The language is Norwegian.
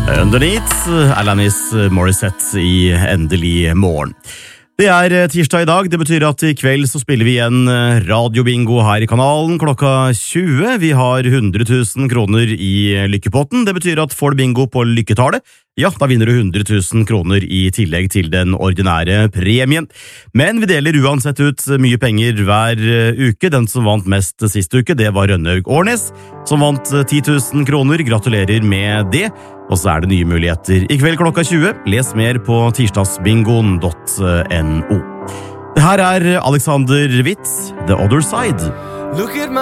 Underneath, Alanis Morissette i Endelig morgen. Det tirsdag i dag, det betyr at i kveld så spiller vi igjen radiobingo her i kanalen klokka 20. Vi har 100 000 kroner i lykkepotten. Det betyr at får du bingo på lykketallet, ja, da vinner du 100 000 kroner i tillegg til den ordinære premien. Men vi deler uansett ut mye penger hver uke. Den som vant mest sist uke, det var Rønnaug Årnes, som vant 10 000 kroner. Gratulerer med det. Og så det nye muligheter i kveld klokka 20. Les mer på tirsdagsbingoen.no. Det her Alexander Witz, The Other Side.